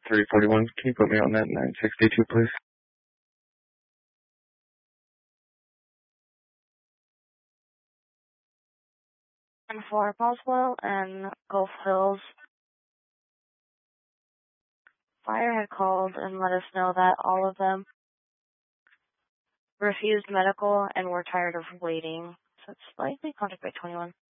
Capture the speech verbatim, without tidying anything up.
three forty-one. Can you put me on that nine sixty-two, please? And for Boswell and Gulf Hills, fire had called and let us know that all of them refused medical and were tired of waiting. So it's likely contact by twenty-one.